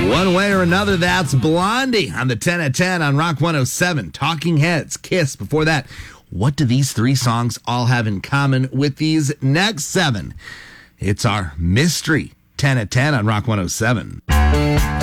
One way or another, that's Blondie on the 10 at 10 on Rock 107. Talking Heads, Kiss. Before that, what do these three songs all have in common with these next seven? It's our mystery 10 at 10 on Rock 107.